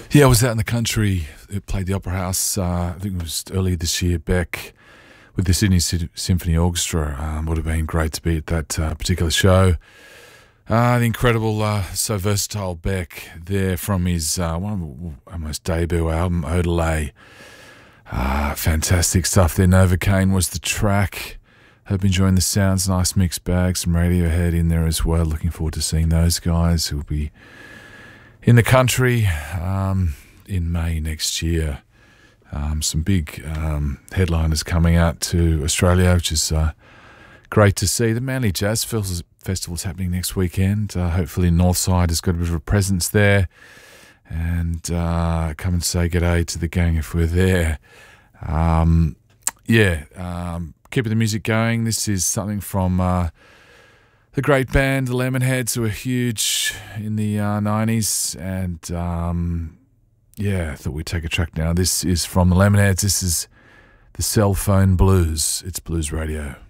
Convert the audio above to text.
Yeah, I was out in the country. It played the Opera House. I think it was earlier this year. Beck with the Sydney Symphony Orchestra. Would have been great to be at that particular show. The incredible, so versatile Beck there from his one of almost debut album, Odelay. Fantastic stuff there. Novocaine was the track. Hope you enjoying the sounds. Nice mixed bag. Some Radiohead in there as well. Looking forward to seeing those guys who'll be in the country in May next year. Some big headliners coming out to Australia, which is great to see. The Manly Jazz Festival is happening next weekend. Hopefully Northside has got a bit of a presence there. And come and say g'day to the gang if we're there. Keeping the music going. This is something from the great band, the Lemonheads, who were huge in the 90s. And I thought we'd take a track now. This is from the Lemonheads. This is the Cell Phone Blues. It's Blues Radio.